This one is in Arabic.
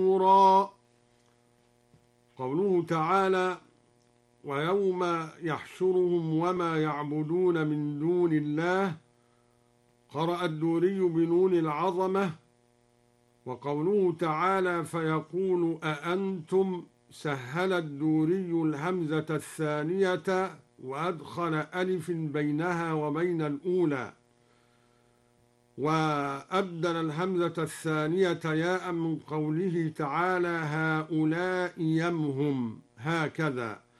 نورا. قوله تعالى: ويوم يحشرهم وما يعبدون من دون الله، قرأ الدوري بنون العظمة. وقوله تعالى: فيقول أأنتم، سهل الدوري الهمزة الثانية وأدخل ألف بينها وبين الأولى، وأبدل الهمزة الثانية ياء من قوله تعالى: هؤلاء يمهم، هكذا.